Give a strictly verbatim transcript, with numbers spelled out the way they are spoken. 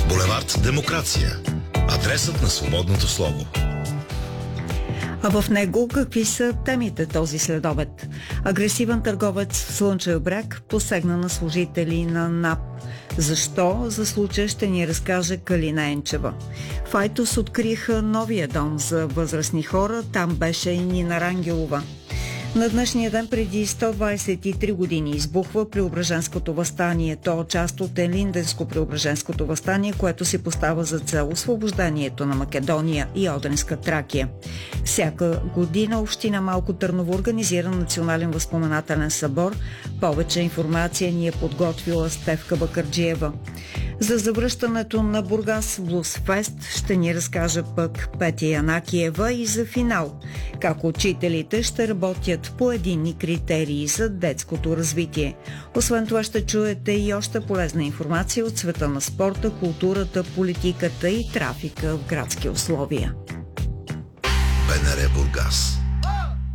Булевард Демокрация. Адресът на свободното слово. А в него какви са темите този следобед? Агресивен търговец в Слънчев бряг посегна на служители на НАП. Защо? За случая ще ни разкаже Калина Енчева. В Айтос откриха новия дом за възрастни хора. Там беше и Нина Рангелова. На днешния ден преди сто двадесет и три години избухва Преображенското въстание. То е част от Елинденско-Преображенското въстание, което си поставя за цел освобождението на Македония и Одринска Тракия. Всяка година община Малко Търново организира национален възпоменателен събор. Повече информация ни е подготвила Стефка Бакърджиева. За завръщането на Бургас Блуз Фест ще ни разкаже пък Петя Янакиева и за финал как учителите ще работят по единни критерии за детското развитие. Освен това ще чуете и още полезна информация от света на спорта, културата, политиката и трафика в градски условия. БНР Бургас.